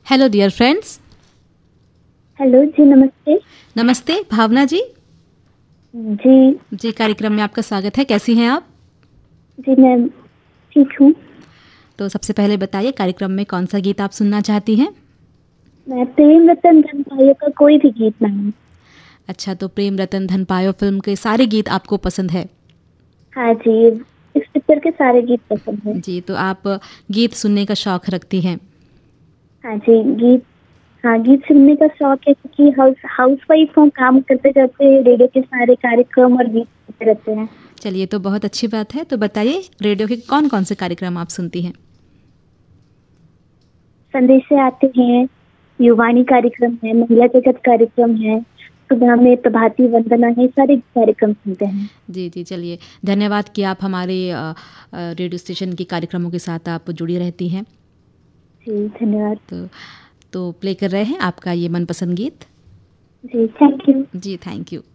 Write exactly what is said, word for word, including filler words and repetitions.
Hello dear friends. Hello जी, नमस्ते। नमस्ते भावना जी। जी जी कार्यक्रम में आपका स्वागत है। कैसी हैं आप? जी मैं ठीक हूँ। तो सबसे पहले बताइए कार्यक्रम में कौन सा गीत आप सुनना चाहती हैं? मैं प्रेम रतन धन पायो का कोई भी गीत नहीं। अच्छा, तो प्रेम रतन धन पायो फिल्म के सारे गीत आपको पसंद है? हाँ जी, इस पिक्चर के सारे गीत पसंद है। जी, तो आप गीत सुनने का शौक रखती हैं? हाँ जी, गीत हाँ गीत सुनने का शौक है क्योंकि हाउस हाउस वाइफ हूँ, काम करते करते रेडियो के सारे कार्यक्रम और गीत सुनते रहते हैं। चलिए, तो बहुत अच्छी बात है। तो बताइए रेडियो के कौन कौन से कार्यक्रम आप सुनती हैं? संदेश से आते हैं, युवानी कार्यक्रम है, महिला जगत कार्यक्रम है, सुबह में प्रभाती वंदना है, सारे कार्यक्रम सुनते हैं। जी जी, चलिए धन्यवाद कि आप हमारे अ, अ, रेडियो स्टेशन के कार्यक्रमों के साथ आप जुड़ी रहती हैं। जी धन्यवाद। तो तो प्ले कर रहे हैं आपका ये मनपसंद गीत। जी thank you. Ji thank you.